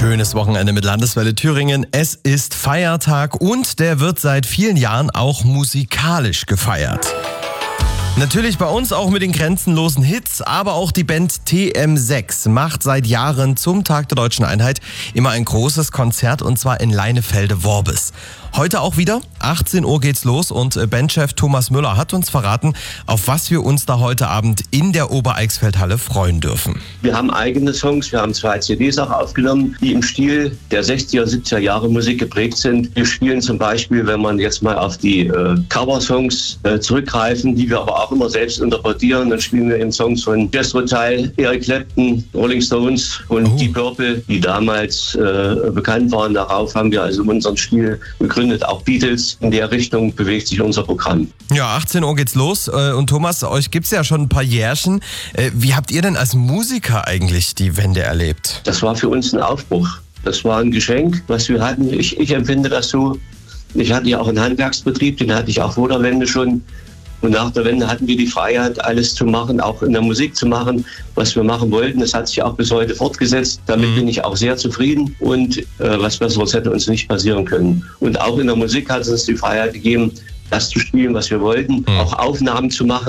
Schönes Wochenende mit Landeswelle Thüringen. Es ist Feiertag und der wird seit vielen Jahren auch musikalisch gefeiert. Natürlich bei uns auch mit den grenzenlosen Hits, aber auch die Band TM6 macht seit Jahren zum Tag der Deutschen Einheit immer ein großes Konzert und zwar in Leinefelde-Worbis. Heute auch wieder, 18 Uhr geht's los und Bandchef Thomas Müller hat uns verraten, auf was wir uns da heute Abend in der Obereichsfeldhalle freuen dürfen. Wir haben eigene Songs, wir haben 2 CDs auch aufgenommen, die im Stil der 60er, 70er Jahre Musik geprägt sind. Wir spielen zum Beispiel, wenn man jetzt mal auf die Cover-Songs zurückgreifen, die wir aber auch immer selbst interpretieren, dann spielen wir eben Songs von Jethro Tull, Eric Clapton, Rolling Stones und Deep Purple, die damals bekannt waren. Darauf haben wir also unseren Stil gegründet. Auch Beatles. In der Richtung bewegt sich unser Programm. Ja, 18 Uhr geht's los. Und Thomas, euch gibt's ja schon ein paar Jährchen. Wie habt ihr denn als Musiker eigentlich die Wende erlebt? Das war für uns ein Aufbruch. Das war ein Geschenk, was wir hatten. Ich empfinde das so. Ich hatte ja auch einen Handwerksbetrieb, den hatte ich auch vor der Wende schon. Und nach der Wende hatten wir die Freiheit, alles zu machen, auch in der Musik zu machen, was wir machen wollten. Das hat sich auch bis heute fortgesetzt. Damit bin ich auch sehr zufrieden und was Besseres hätte uns nicht passieren können. Und auch in der Musik hat es uns die Freiheit gegeben, das zu spielen, was wir wollten, auch Aufnahmen zu machen.